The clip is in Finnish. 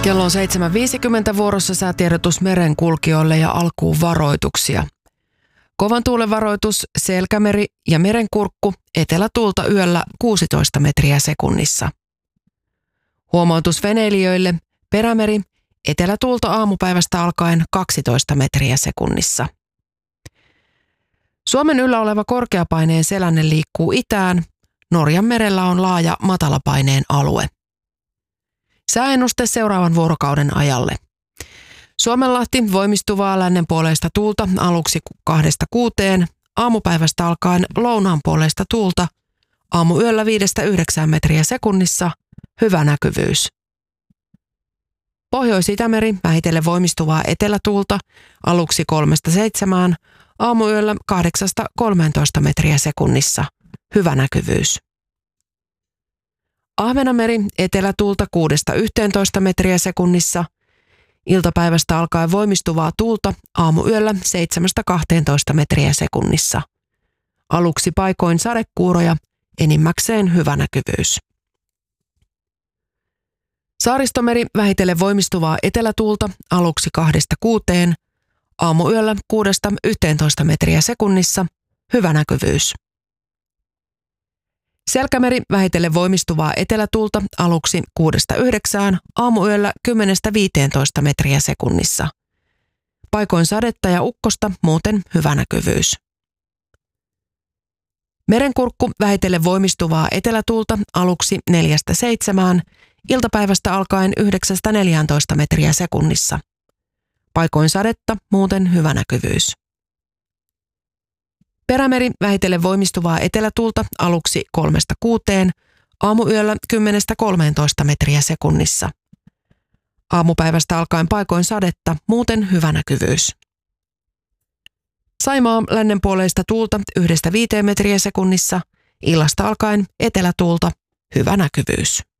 Kello on 7.50 vuorossa säätiedotus merenkulkijoille ja alkuun varoituksia. Kovan tuulen varoitus Selkämeri ja Merenkurkku, etelätuulta yöllä 16 metriä sekunnissa. Huomautus veneilijöille Perämeri, etelätuulta aamupäivästä alkaen 12 metriä sekunnissa. Suomen yllä oleva korkeapaineen selänne liikkuu itään, Norjan merellä on laaja matalapaineen alue. Sääennuste seuraavan vuorokauden ajalle. Suomenlahti voimistuvaa lännenpuoleista tuulta aluksi 2–6, aamupäivästä alkaen lounaanpuoleista tuulta, aamuyöllä 5–9 metriä sekunnissa, hyvä näkyvyys. Pohjois-Itämeri vähitellen voimistuvaa etelätuulta aluksi 3–7, aamuyöllä 8–13 metriä sekunnissa, hyvä näkyvyys. Ahvenanmeri etelätuulta 6–11 metriä sekunnissa, iltapäivästä alkaen voimistuvaa tuulta aamuyöllä 7–12 metriä sekunnissa. Aluksi paikoin sadekuuroja, enimmäkseen hyvä näkyvyys. Saaristomeri vähitellen voimistuvaa etelätuulta aluksi 2–6, aamuyöllä 6–11 metriä sekunnissa, hyvä näkyvyys. Selkämeri vähitellen voimistuvaa etelätuulta aluksi 6–9, aamuyöllä 10–15 metriä sekunnissa. Paikoin sadetta ja ukkosta, muuten hyvä näkyvyys. Merenkurkku vähitellen voimistuvaa etelätuulta aluksi 4–7, iltapäivästä alkaen 9–14 metriä sekunnissa. Paikoin sadetta, muuten hyvä näkyvyys. Perämeri vähitellen voimistuvaa etelätuulta aluksi 3–6, aamuyöllä 10–13 metriä sekunnissa. Aamupäivästä alkaen paikoin sadetta, muuten hyvä näkyvyys. Saimaa lännenpuoleista tuulta 1–5 metriä sekunnissa, illasta alkaen etelätuulta, hyvä näkyvyys.